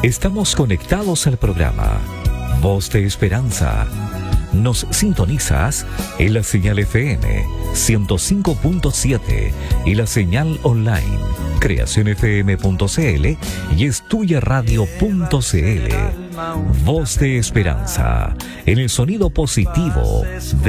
Estamos conectados al programa Voz de Esperanza. Nos sintonizas en la señal FM 105.7 y la señal online creacionfm.cl y estuyaradio.cl. Voz de Esperanza, en el sonido positivo de